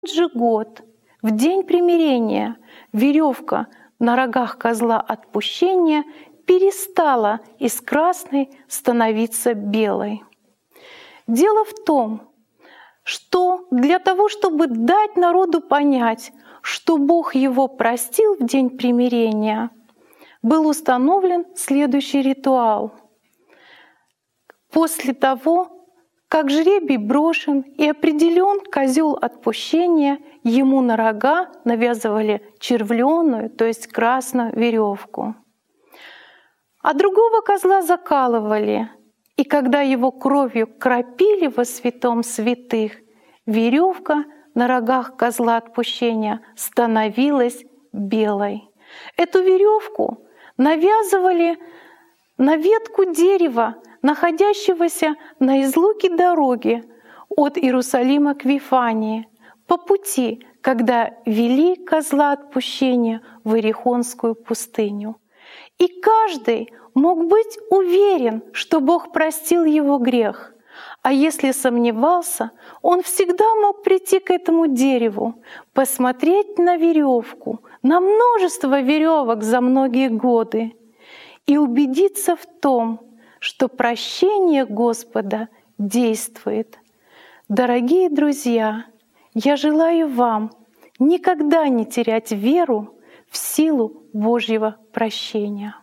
тот же год, в день примирения, веревка на рогах козла отпущения перестала из красной становиться белой. Дело в том, что для того, чтобы дать народу понять, что Бог его простил в день примирения, был установлен следующий ритуал. После того, как жребий брошен и определен козел отпущения, ему на рога навязывали червленую, то есть красную веревку. А другого козла закалывали, и когда его кровью кропили во святом святых, веревка на рогах козла отпущения становилась белой. Эту веревку навязывали на ветку дерева, находящегося на излуке дороги от Иерусалима к Вифании, по пути, когда вели козла отпущения в Иерихонскую пустыню. И каждый мог быть уверен, что Бог простил его грех. А если сомневался, он всегда мог прийти к этому дереву, посмотреть на веревку, на множество веревок за многие годы и убедиться в том, что прощение Господа действует. Дорогие друзья, я желаю вам никогда не терять веру в силу Божьего прощения.